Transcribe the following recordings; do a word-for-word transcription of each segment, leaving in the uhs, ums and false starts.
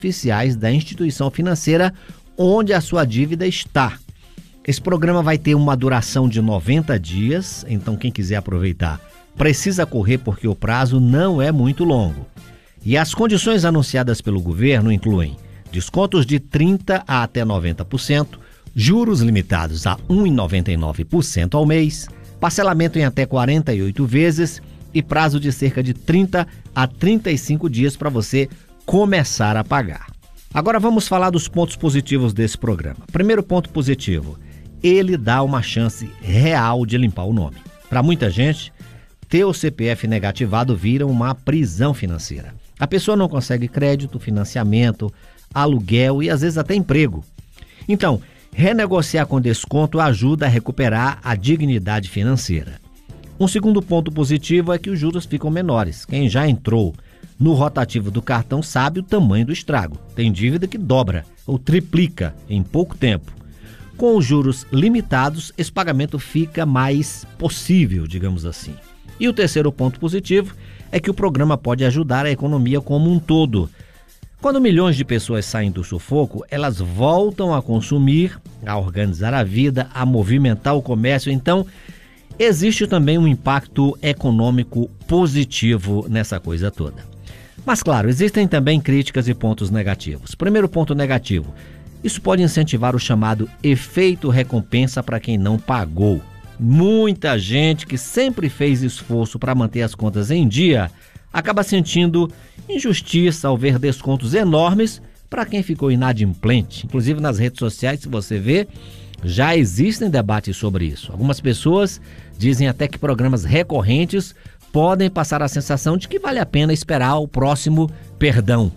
oficiais da instituição financeira onde a sua dívida está. Esse programa vai ter uma duração de noventa dias, então quem quiser aproveitar precisa correr porque o prazo não é muito longo. E as condições anunciadas pelo governo incluem descontos de trinta por cento a até noventa por cento, juros limitados a um vírgula noventa e nove por cento ao mês, parcelamento em até quarenta e oito vezes e prazo de cerca de trinta a trinta e cinco dias para você começar a pagar. Agora vamos falar dos pontos positivos desse programa. Primeiro ponto positivo, ele dá uma chance real de limpar o nome. Para muita gente, ter o C P F negativado vira uma prisão financeira. A pessoa não consegue crédito, financiamento, aluguel e às vezes até emprego. Então, renegociar com desconto ajuda a recuperar a dignidade financeira. Um segundo ponto positivo é que os juros ficam menores. Quem já entrou no rotativo do cartão sabe o tamanho do estrago. Tem dívida que dobra ou triplica em pouco tempo. Com os juros limitados, esse pagamento fica mais possível, digamos assim. E o terceiro ponto positivo é que o programa pode ajudar a economia como um todo. Quando milhões de pessoas saem do sufoco, elas voltam a consumir, a organizar a vida, a movimentar o comércio. Então, existe também um impacto econômico positivo nessa coisa toda. Mas, claro, existem também críticas e pontos negativos. Primeiro ponto negativo, isso pode incentivar o chamado efeito recompensa para quem não pagou. Muita gente que sempre fez esforço para manter as contas em dia acaba sentindo injustiça ao ver descontos enormes para quem ficou inadimplente. Inclusive nas redes sociais, se você vê, já existem debates sobre isso. Algumas pessoas dizem até que programas recorrentes podem passar a sensação de que vale a pena esperar o próximo perdão.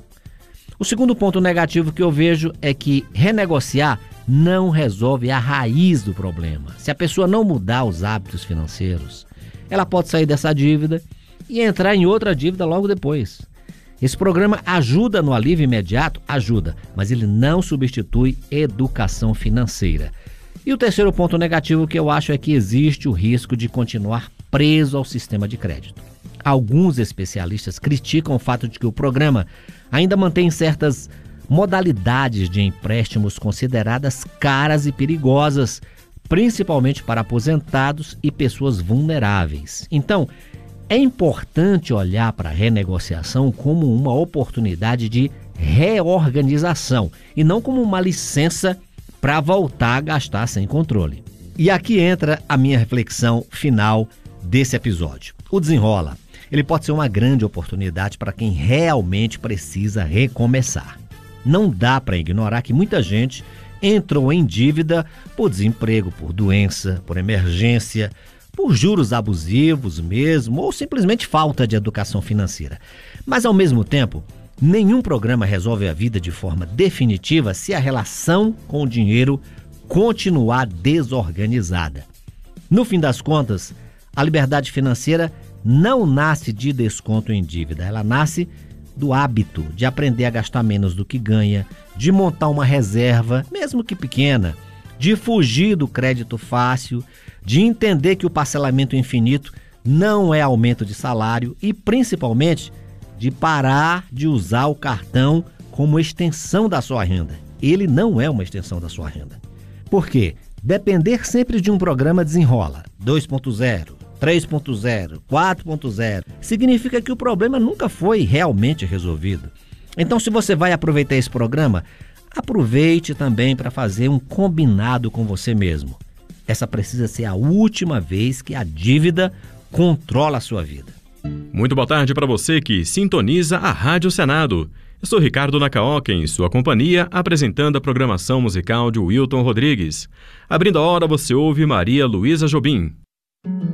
O segundo ponto negativo que eu vejo é que renegociar não resolve a raiz do problema. Se a pessoa não mudar os hábitos financeiros, ela pode sair dessa dívida e entrar em outra dívida logo depois. Esse programa ajuda no alívio imediato? Ajuda, mas ele não substitui educação financeira. E o terceiro ponto negativo que eu acho é que existe o risco de continuar preso ao sistema de crédito. Alguns especialistas criticam o fato de que o programa ainda mantém certas modalidades de empréstimos consideradas caras e perigosas, principalmente para aposentados e pessoas vulneráveis. Então, é importante olhar para a renegociação como uma oportunidade de reorganização e não como uma licença para voltar a gastar sem controle. E aqui entra a minha reflexão final desse episódio. O Desenrola, ele pode ser uma grande oportunidade para quem realmente precisa recomeçar. Não dá para ignorar que muita gente entrou em dívida por desemprego, por doença, por emergência, por juros abusivos mesmo, ou simplesmente falta de educação financeira. Mas, ao mesmo tempo, nenhum programa resolve a vida de forma definitiva se a relação com o dinheiro continuar desorganizada. No fim das contas, a liberdade financeira não nasce de desconto em dívida, ela nasce do hábito de aprender a gastar menos do que ganha, de montar uma reserva, mesmo que pequena, de fugir do crédito fácil, de entender que o parcelamento infinito não é aumento de salário e, principalmente, de parar de usar o cartão como extensão da sua renda. Ele não é uma extensão da sua renda. Por quê? Depender sempre de um programa Desenrola dois ponto zero, três ponto zero, quatro ponto zero, significa que o problema nunca foi realmente resolvido. Então, se você vai aproveitar esse programa, aproveite também para fazer um combinado com você mesmo. Essa precisa ser a última vez que a dívida controla a sua vida. Muito boa tarde para você que sintoniza a Rádio Senado. Eu sou Ricardo Nacaoca, em sua companhia, apresentando a programação musical de Wilton Rodrigues. Abrindo a hora, você ouve Maria Luísa Jobim.